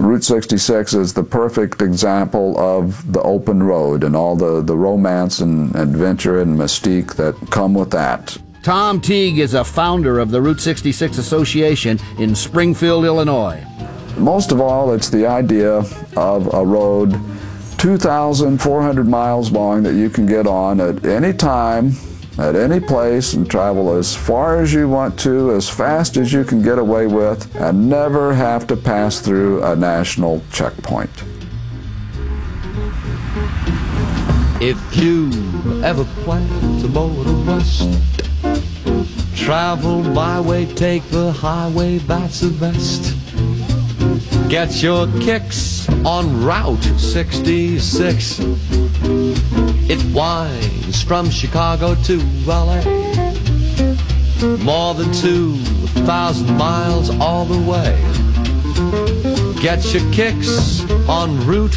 Route 66 is the perfect example of the open road and all the romance and adventure and mystique that come with that. Tom Teague is a founder of the Route 66 Association in Springfield, Illinois. Most of all, it's the idea of a road 2,400 miles long that you can get on at any time, at any place, and travel as far as you want to, as fast as you can get away with, and never have to pass through a national checkpoint. If you ever plan to motor west, travel my way, take the highway, that's the best. Get your kicks on Route 66. It winds from Chicago to LA, more than 2,000 miles all the way. Get your kicks on Route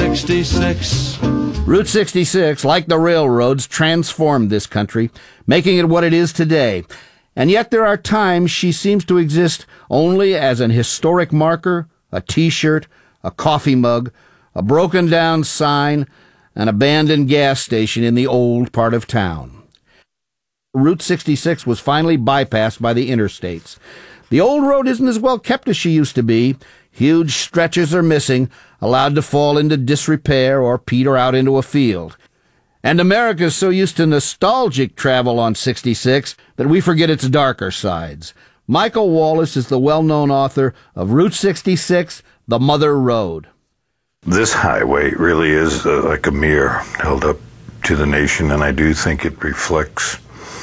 66. Route 66, like the railroads, transformed this country, making it what it is today. And yet there are times she seems to exist only as an historic marker, a T-shirt, a coffee mug, a broken-down sign, an abandoned gas station in the old part of town. Route 66 was finally bypassed by the interstates. The old road isn't as well kept as she used to be. Huge stretches are missing, allowed to fall into disrepair or peter out into a field. And America's so used to nostalgic travel on 66 that we forget its darker sides. Michael Wallace is the well-known author of Route 66, The Mother Road. This highway really is like a mirror held up to the nation, and I do think it reflects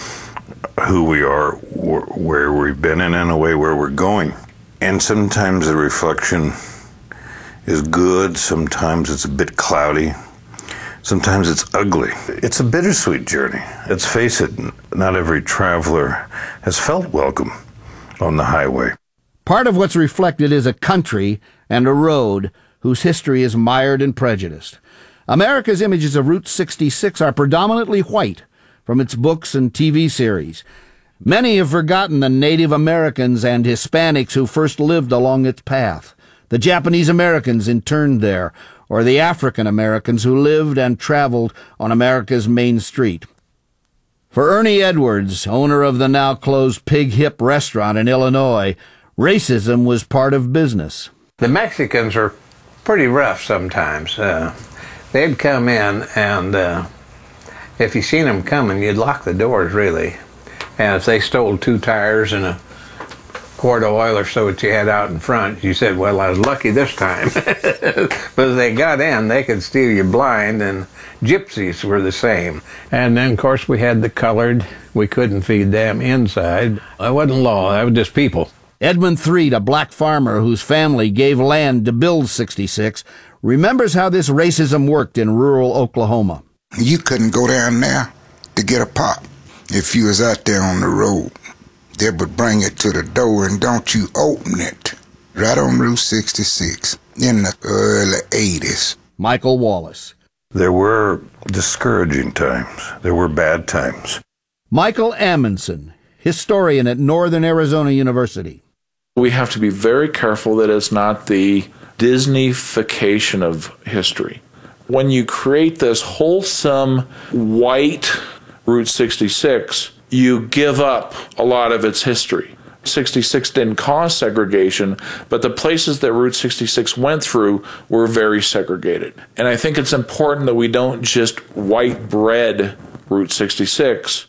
who we are, where we've been, and in a way where we're going. And sometimes the reflection is good, sometimes it's a bit cloudy, sometimes it's ugly. It's a bittersweet journey. Let's face it, not every traveler has felt welcome on the highway. Part of what's reflected is a country and a road whose history is mired in prejudice. America's images of Route 66 are predominantly white from its books and TV series. Many have forgotten the Native Americans and Hispanics who first lived along its path, the Japanese Americans interned there, or the African Americans who lived and traveled on America's main street. For Ernie Edwards, owner of the now-closed Pig Hip restaurant in Illinois, racism was part of business. The Mexicans are pretty rough sometimes. They'd come in, and if you seen them coming, you'd lock the doors, really. And if they stole 2 tires and a quart of oil or so that you had out in front, you said, well, I was lucky this time. But if they got in, they could steal you blind, and gypsies were the same. And then, of course, we had the colored. We couldn't feed them inside. It wasn't law, that was just people. Edmund Threed, a black farmer whose family gave land to build 66, remembers how this racism worked in rural Oklahoma. You couldn't go down there to get a pop if you was out there on the road. They would bring it to the door, and don't you open it. Right on Route 66 in the early 80s. Michael Wallace. There were discouraging times. There were bad times. Michael Amundsen, historian at Northern Arizona University. We have to be very careful that it's not the Disney-fication of history. When you create this wholesome white Route 66, you give up a lot of its history. 66 didn't cause segregation, but the places that Route 66 went through were very segregated. And I think it's important that we don't just white bread Route 66.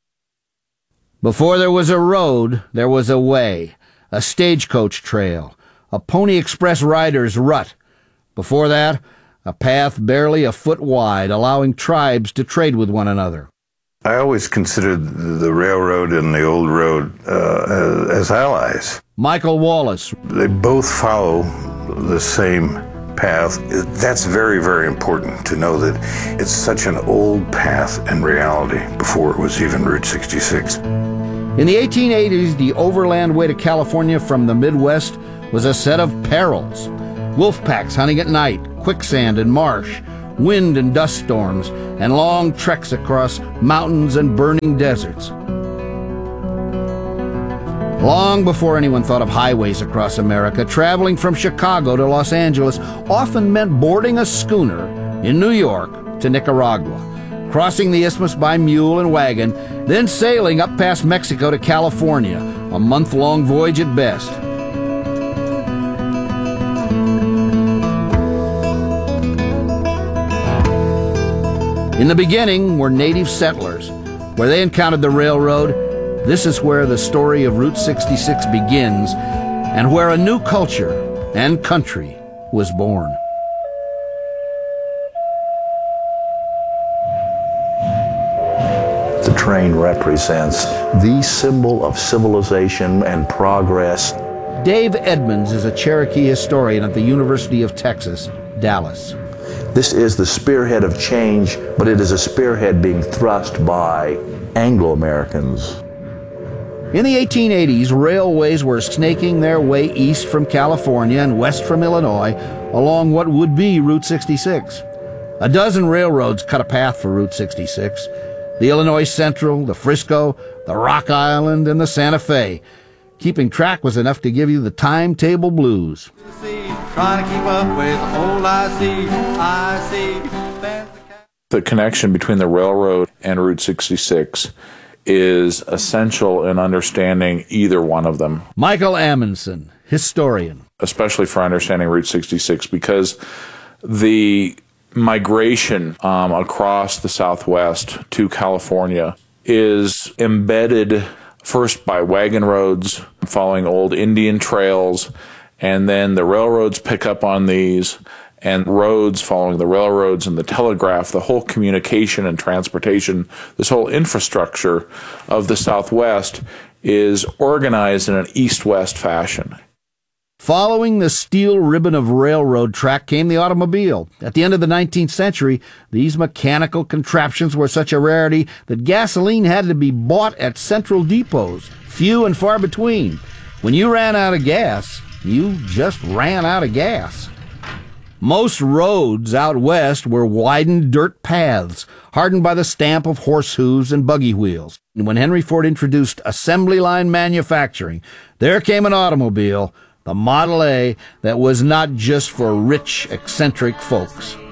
Before there was a road, there was a way, a stagecoach trail, a Pony Express rider's rut. Before that, a path barely a foot wide, allowing tribes to trade with one another. I always considered the railroad and the old road as allies. Michael Wallace. They both follow the same path. That's very, very important to know that it's such an old path in reality before it was even Route 66. In the 1880s, the overland way to California from the Midwest was a set of perils. Wolf packs hunting at night, quicksand and marsh, wind and dust storms, and long treks across mountains and burning deserts. Long before anyone thought of highways across America, traveling from Chicago to Los Angeles often meant boarding a schooner in New York to Nicaragua, crossing the isthmus by mule and wagon, then sailing up past Mexico to California, a month-long voyage at best. In the beginning were native settlers. Where they encountered the railroad, this is where the story of Route 66 begins, and where a new culture and country was born. The train represents the symbol of civilization and progress. Dave Edmonds is a Cherokee historian at the University of Texas, Dallas. This is the spearhead of change, but it is a spearhead being thrust by Anglo-Americans. In the 1880s, railways were snaking their way east from California and west from Illinois along what would be Route 66. A dozen railroads cut a path for Route 66. The Illinois Central, the Frisco, the Rock Island, and the Santa Fe. Keeping track was enough to give you the timetable blues. Trying to keep up with old I.C. The connection between the railroad and Route 66 is essential in understanding either one of them. Michael Amundsen, historian. Especially for understanding Route 66, because the migration across the Southwest to California is embedded first by wagon roads, following old Indian trails, and then the railroads pick up on these, and roads following the railroads and the telegraph, the whole communication and transportation, this whole infrastructure of the Southwest is organized in an east-west fashion. Following the steel ribbon of railroad track came the automobile. At the end of the 19th century, these mechanical contraptions were such a rarity that gasoline had to be bought at central depots, few and far between. When you ran out of gas, you just ran out of gas. Most roads out west were widened dirt paths, hardened by the stamp of horse hooves and buggy wheels. And when Henry Ford introduced assembly line manufacturing, there came an automobile, the Model A, that was not just for rich, eccentric folks.